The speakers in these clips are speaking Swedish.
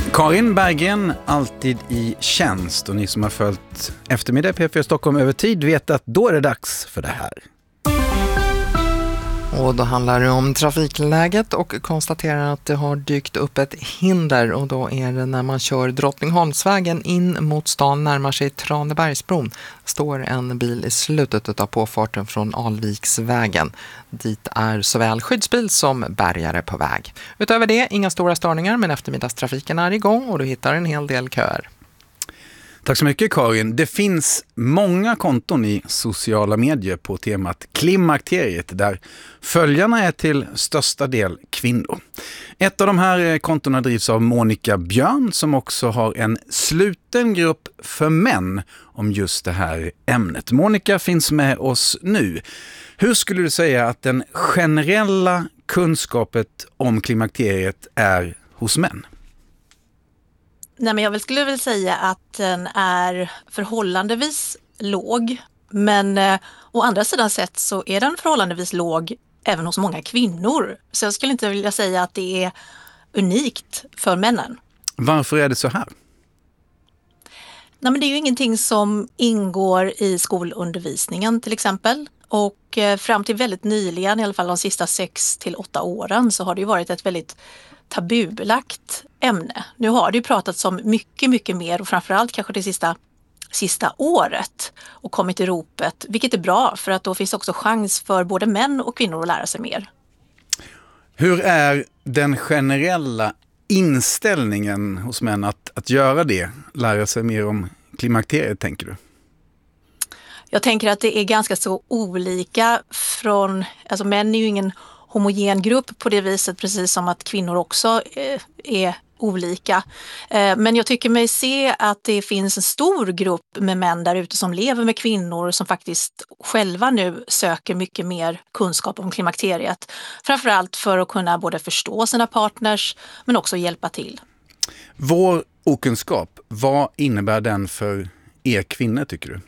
Karin Berggren, alltid i tjänst, och ni som har följt eftermiddag P4 Stockholm över tid vet att då är det dags för det här. Och då handlar det om trafikläget och konstaterar att det har dykt upp ett hinder, och då är det när man kör Drottningholmsvägen in mot stan, närmar sig Tranebergsbron, står en bil i slutet av påfarten från Alviksvägen. Dit är såväl skyddsbil som bärgare på väg. Utöver det, inga stora störningar, men eftermiddagstrafiken är igång och du hittar en hel del köer. Tack så mycket Karin. Det finns många konton i sociala medier på temat klimakteriet där följarna är till största del kvinnor. Ett av de här kontona drivs av Monica Björn som också har en sluten grupp för män om just det här ämnet. Monica finns med oss nu. Hur skulle du säga att den generella kunskapet om klimakteriet är hos män? Nej, men jag skulle väl säga att den är förhållandevis låg, men å andra sidan sett så är den förhållandevis låg även hos många kvinnor. Så jag skulle inte vilja säga att det är unikt för männen. Varför är det så här? Nej, men det är ju ingenting som ingår i skolundervisningen till exempel. Och fram till väldigt nyligen, i alla fall de sista 6 till 8 åren, så har det ju varit ett väldigt tabubelagt ämne. Nu har det ju pratats om mycket mer, och framförallt kanske det sista året, och kommit i ropet, vilket är bra för att då finns också chans för både män och kvinnor att lära sig mer. Hur är den generella inställningen hos män att göra det, lära sig mer om klimakteriet, tänker du? Jag tänker att det är ganska så olika alltså män är ju ingen homogen grupp på det viset, precis som att kvinnor också är olika. Men jag tycker mig se att det finns en stor grupp med män där ute som lever med kvinnor som faktiskt själva nu söker mycket mer kunskap om klimakteriet. Framförallt för att kunna både förstå sina partners men också hjälpa till. Vår okunskap, vad innebär den för er kvinnor, tycker du?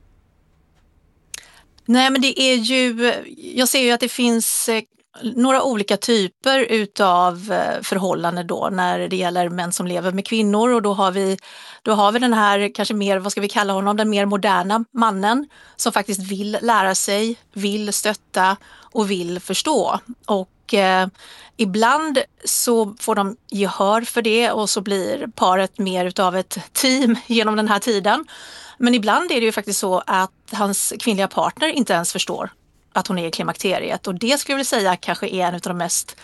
Nej, men det är ju, jag ser ju att det finns några olika typer utav förhållanden då när det gäller män som lever med kvinnor, och då har vi den här kanske mer, vad ska vi kalla honom, den mer moderna mannen som faktiskt vill lära sig, vill stötta och vill förstå. Och ibland så får de gehör för det och så blir paret mer utav ett team genom den här tiden. Men ibland är det ju faktiskt så att hans kvinnliga partner inte ens förstår att hon är i klimakteriet, och det skulle jag vilja säga kanske är en av de mest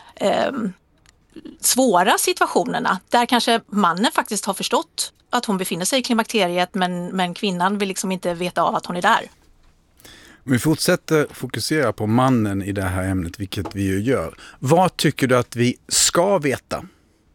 svåra situationerna där kanske mannen faktiskt har förstått att hon befinner sig i klimakteriet, men kvinnan vill liksom inte veta av att hon är där. Vi fortsätter fokusera på mannen i det här ämnet, vilket vi ju gör. Vad tycker du att vi ska veta?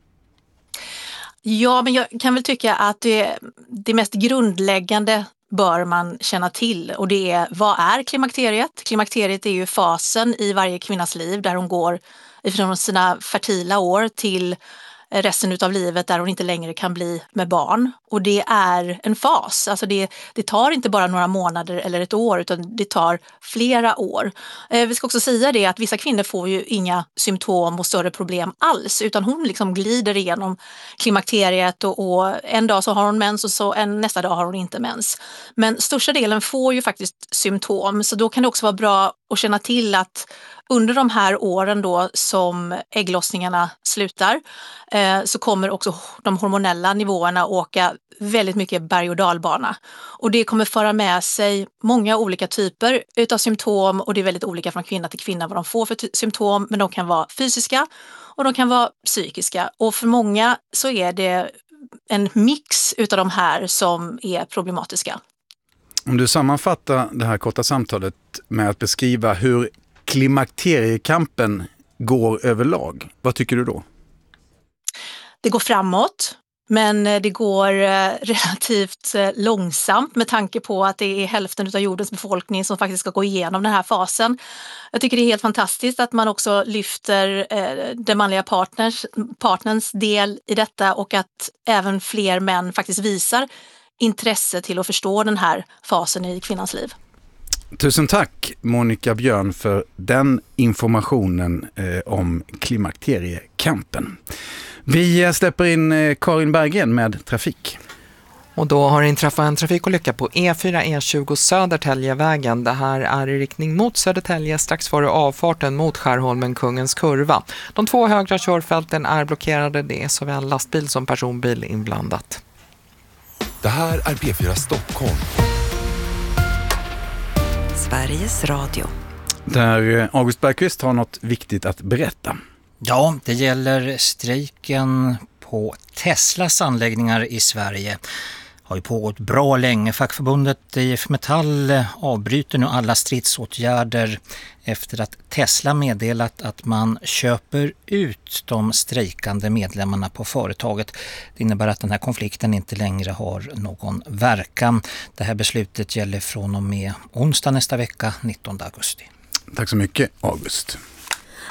Ja, men jag kan väl tycka att det mest grundläggande bör man känna till, och det är, vad är klimakteriet? Klimakteriet är ju fasen i varje kvinnas liv där hon går ifrån sina fertila år till resten utav livet där hon inte längre kan bli med barn. Och det är en fas. Alltså det tar inte bara några månader eller ett år, utan det tar flera år. Vi ska också säga det att vissa kvinnor får ju inga symptom och större problem alls, utan hon liksom glider igenom klimakteriet och en dag så har hon mens och så nästa dag har hon inte mens. Men största delen får ju faktiskt symptom, så då kan det också vara bra att känna till att under de här åren då som ägglossningarna slutar så kommer också de hormonella nivåerna åka väldigt mycket berg- och dalbana. Och det kommer föra med sig många olika typer utav symptom, och det är väldigt olika från kvinna till kvinna vad de får för symptom, men de kan vara fysiska och de kan vara psykiska. Och för många så är det en mix utav de här som är problematiska. Om du sammanfattar det här korta samtalet med att beskriva hur klimakteriekampen går överlag, vad tycker du då? Det går framåt, men det går relativt långsamt med tanke på att det är hälften av jordens befolkning som faktiskt ska gå igenom den här fasen. Jag tycker det är helt fantastiskt att man också lyfter den manliga partners del i detta, och att även fler män faktiskt visar intresse till att förstå den här fasen i kvinnans liv. Tusen tack Monica Björn för den informationen om klimakteriekampen. Vi släpper in Karin Berggren med trafik. Och då har det inträffat en trafikolycka på E4 E20 Södertäljevägen. Det här är i riktning mot Södertälje strax före avfarten mot Skärholmen Kungens kurva. De 2 högra körfälten är blockerade. Det är såväl lastbil som personbil inblandat. Det här är P4 Stockholm. Sveriges Radio. Där August Bergqvist har något viktigt att berätta. Ja, det gäller strejken på Teslas anläggningar i Sverige. Har ju pågått bra länge. Fackförbundet IF Metall avbryter nu alla stridsåtgärder efter att Tesla meddelat att man köper ut de strejkande medlemmarna på företaget. Det innebär att den här konflikten inte längre har någon verkan. Det här beslutet gäller från och med onsdag nästa vecka, 19 augusti. Tack så mycket, August.